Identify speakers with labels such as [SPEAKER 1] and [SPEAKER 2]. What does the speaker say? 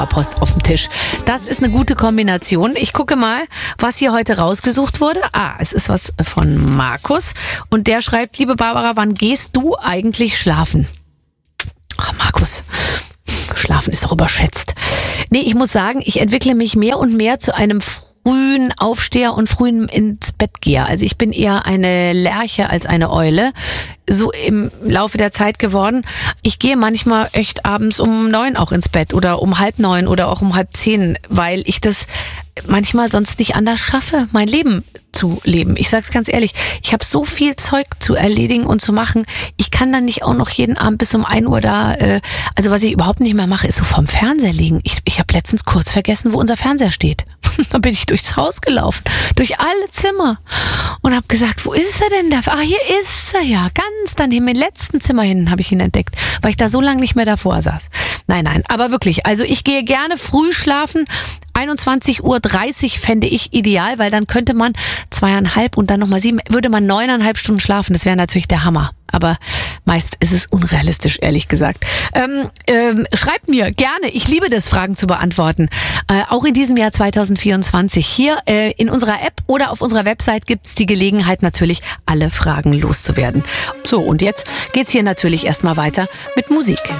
[SPEAKER 1] Post auf dem Tisch. Das ist eine gute Kombination. Ich gucke mal, was hier heute rausgesucht wurde. Es ist was von Markus und der schreibt: Liebe Barbara, wann gehst du eigentlich schlafen? Ach, Markus, schlafen ist doch überschätzt. Nee, ich muss sagen, ich entwickle mich mehr und mehr zu einem frühen Aufsteher und frühen ins Bett gehe. Also ich bin eher eine Lerche als eine Eule, so im Laufe der Zeit geworden. Ich gehe manchmal echt abends um 9 auch ins Bett oder um 8:30 oder auch um 9:30, weil ich das manchmal sonst nicht anders schaffe, mein Leben zu leben. Ich sag's ganz ehrlich, ich habe so viel Zeug zu erledigen und zu machen. Ich kann dann nicht auch noch jeden Abend bis um 1 Uhr da, also was ich überhaupt nicht mehr mache, ist so vorm Fernseher liegen. Ich habe letztens kurz vergessen, wo unser Fernseher steht. Da bin ich durchs Haus gelaufen, durch alle Zimmer und habe gesagt, wo ist er denn da? Hier ist er ja, ganz daneben, im letzten Zimmer hinten habe ich ihn entdeckt, weil ich da so lange nicht mehr davor saß. Nein, aber wirklich, also ich gehe gerne früh schlafen. 21:30 Uhr fände ich ideal, weil dann könnte man 2,5 und dann nochmal 7, würde man 9,5 Stunden schlafen. Das wäre natürlich der Hammer. Aber meist ist es unrealistisch, ehrlich gesagt. Schreibt mir gerne. Ich liebe das, Fragen zu beantworten. Auch in diesem Jahr 2024. Hier in unserer App oder auf unserer Website gibt's die Gelegenheit, natürlich alle Fragen loszuwerden. So, und jetzt geht's hier natürlich erstmal weiter mit Musik.